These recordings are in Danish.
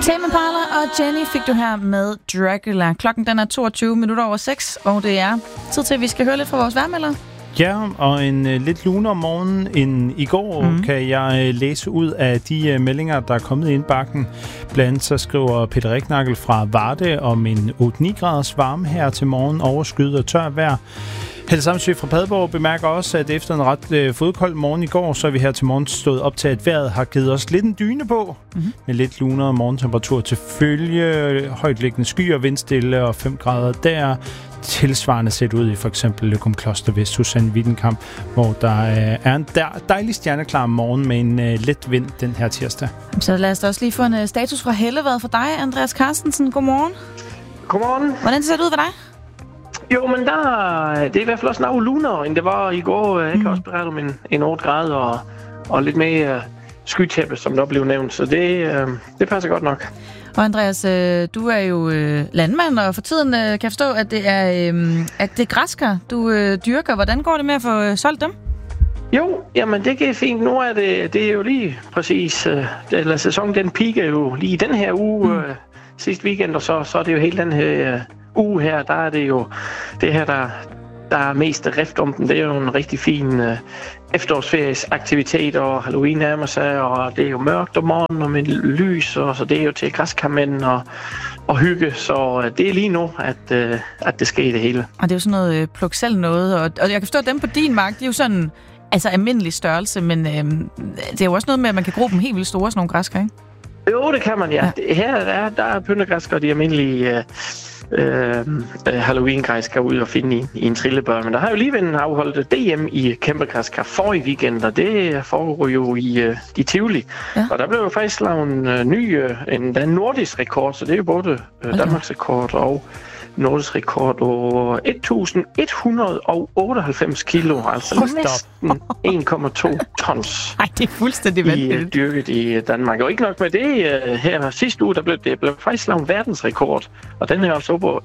Tame Impala og Jenny fik du her med Dracula. Klokken den er 22:06, og det er tid til, at vi skal høre lidt fra vores vejrmelder. Ja, og en lidt lunere om morgenen end i går kan jeg læse ud af de meldinger, der er kommet ind bakken. Blandt andet så skriver Peter Riknagel fra Varde om en 8-9 graders varme her til morgen, overskyet og tør vejr. Helle Samsø fra Padborg bemærker også, at efter en ret fodkold morgen i går, så er vi her til morgen stået op til, at vejret har givet os lidt en dyne på. Med lidt lunere morgentemperatur til følge, højtliggende skyer, vindstille og 5 grader der. Tilsvarende set ud i for eksempel Løgumkloster ved Susanne Wittenkamp, hvor der er en dejlig stjerneklar morgen med en let vind den her tirsdag. Så lad os da også lige få en status fra Hellevad for dig, Andreas Carstensen. Godmorgen. Godmorgen. Hvordan ser det ud for dig? Jo, men det er i hvert fald også noget lunere, end det var i går. Jeg kan også berette om en 8 grader og lidt mere skytæppe, som der blev nævnt, så det passer godt nok. Og Andreas, du er jo landmand, og for tiden kan jeg forstå, at det er græskar, du dyrker. Hvordan går det med at få solgt dem? Jo, jamen det går fint. Nu er det er jo lige præcis, sæsonen den piker jo lige den her uge, sidste weekend, og så er det jo hele den her uge her, der er det jo det her, der er mest rift om den. Det er jo en rigtig fin efterårsferiesaktivitet, og Halloween nærmer sig, og det er jo mørkt om morgenen og med lys, og så det er jo til græskarmænd og hygge, så det er lige nu, at det sker i det hele. Og det er jo sådan noget pluk selv noget, og jeg kan forstå, at dem på din mark, de er jo sådan almindelig størrelse, men det er jo også noget med, at man kan gro dem helt vildt store, sådan nogle græskar, ikke? Jo, det kan man, ja. Her der er pyntegræskar, de almindelige Halloween-græskar ud og finde i en trillebør. Men der har jo lige været afholdt DM i kæmpegræskar forrige weekend, og det foregår jo i Tivoli. Ja. Og der blev jo faktisk lavet en nordisk rekord, så det er jo både Danmarks rekord og nordisk rekord over 1.198 kilo, altså næsten 1,2 tons. Ej, det er fuldstændig vanvittigt. Dyrket i Danmark. Og ikke nok med det, her sidste uge, der blev faktisk lavet verdensrekord, og den er altså på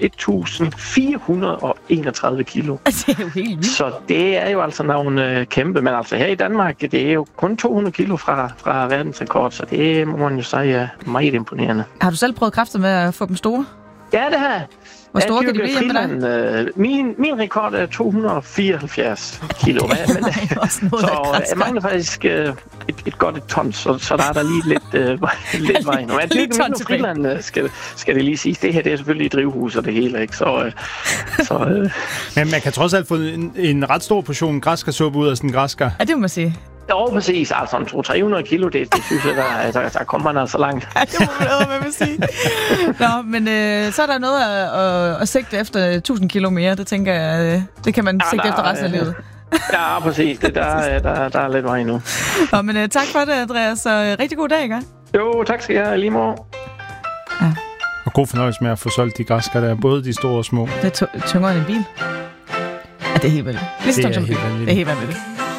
1.431 kilo. Det er jo helt vildt. Så det er jo altså nogle kæmpe, men altså her i Danmark, det er jo kun 200 kilo fra verdensrekord, så det må man jo sige er meget imponerende. Har du selv prøvet kræfter med at få dem store? Ja, det har jeg. Hvor store kan de blive hjemme med dig? Min rekord er 274 kilo. Så jeg mangler faktisk et godt et ton, så der er der lige lidt vej nu. Jeg dyrker min friland, skal det lige sige. Det her det er selvfølgelig et drivhus og det hele, ikke? Men man kan trods alt få en ret stor portion græskarsuppe ud af sådan en græskar. Ja, det må man sige. Jo, præcis. Altså 200-300 kilo, det synes jeg, der kommer man altså langt. Ja, det må man sige. Nå, men så er der noget at sigte efter 1000 kilo mere. Det tænker jeg, det kan man sigte efter resten af livet. Ja, præcis. Der er lidt vej nu. Nå, men tak for det, Andreas. Så rigtig god dag, ikke? Jo, tak skal jeg lige måde. Ja. Og god fornøjelse med at få solgt de græskar der, både de store og små. Det er tyngre end en bil. Ja, det er helt vildt. Det er helt vildt. Det er helt vildt.